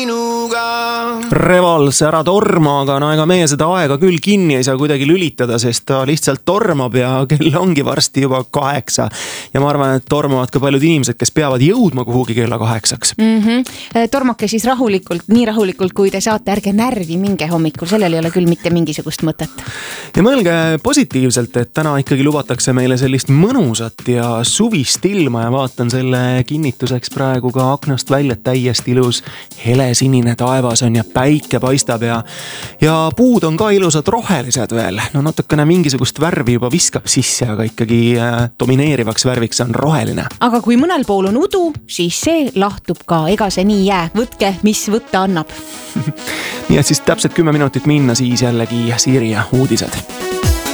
Revals ära torma, aga no ega meie seda aega küll kinni ei saa kuidagi lülitada, sest ta lihtsalt tormab ja kell ongi varsti juba 8. Ja ma arvan, et tormavad ka paljud inimesed, kes peavad jõudma kuhugi kella 8. Tormake siis rahulikult, nii rahulikult, kui te saate, ärge närvi minge hommikul, sellel ei ole küll mitte mingisugust mõtet. Ja mõelge positiivselt, et täna ikkagi lubatakse meile sellist mõnusat ja suvist ilma ja vaatan selle kinnituseks praegu ka aknast välja täiesti ilus helesinine taevas on ja päike paistab ja puud on ka ilusad rohelised veel. No natukene mingisugust värvi juba viskab sisse, aga ikkagi domineerivaks värviks on roheline. Aga kui mõnel pool on udu, siis see lahtub ka, ega see nii jää. Võtke, mis võtta annab. Nii et siis täpselt 10 minutit minna, siis jällegi Siiri ja uudised.